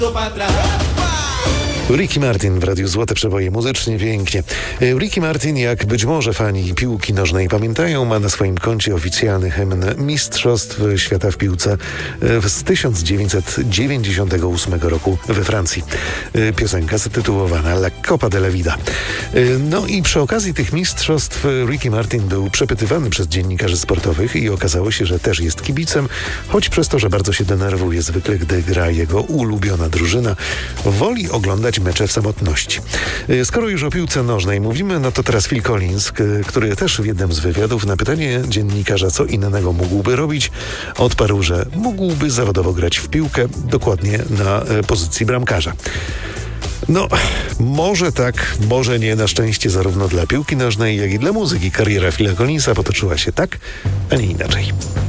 Ricky Martin w Radiu Złote Przeboje, muzycznie pięknie. Ricky Martin, jak być może fani piłki nożnej pamiętają, ma na swoim koncie oficjalny hymn Mistrzostw Świata w piłce z 1998 roku we Francji. Piosenka zatytułowana La Copa de la Vida. No i przy okazji tych mistrzostw Ricky Martin był przepytywany przez dziennikarzy sportowych i okazało się, że też jest kibicem, choć przez to, że bardzo się denerwuje zwykle, gdy gra jego ulubiona drużyna, woli oglądać mecze w samotności. Skoro już o piłce nożnej mówimy, no to teraz Phil Collins, który też w jednym z wywiadów na pytanie dziennikarza, co innego mógłby robić, odparł, że mógłby zawodowo grać w piłkę, dokładnie na pozycji bramkarza. No, może tak, może nie. Na szczęście zarówno dla piłki nożnej, jak i dla muzyki kariera Phila Collinsa potoczyła się tak, a nie inaczej.